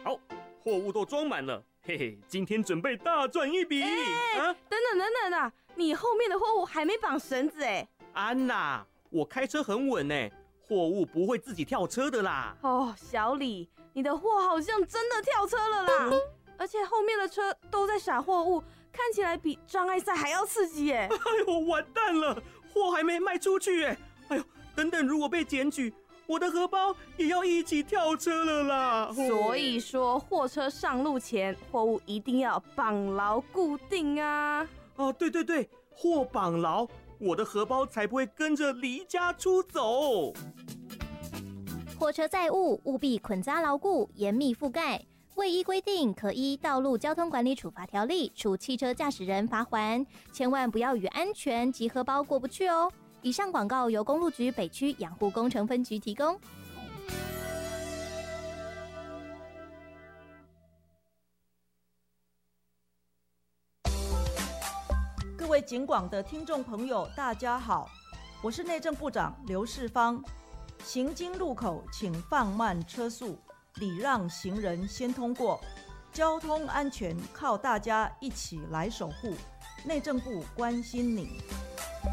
好，货物都装满了，嘿嘿，今天准备大赚一笔。 等等啊，你后面的货物还没绑绳子哎。 安娜，我开车很稳哎，货物不会自己跳车的啦。 哦，小李，你的货好像真的跳车了啦，而且后面的车都在撒货物，看起来比障碍赛还要刺激耶。 哎呦，完蛋了，货还没卖出去哎。哎呦，等等，如果被检举，我的荷包也要一起跳车了啦。 所以说，货车上路前，货物一定要绑牢固定啊。 哦，对，货绑牢，我的荷包才不会跟着离家出走。 货车载物务必捆扎牢固，严密覆盖。未依规定，可依《道路交通管理处罚条例》处汽车驾驶人罚锾。千万不要与安全及荷包过不去哦。以上广告由公路局北区养护工程分局提供。 各位警广的听众朋友，大家好，我是内政部长刘世芳。行经路口请放慢车速，礼让行人先通过。交通安全靠大家一起来守护。内政部关心你。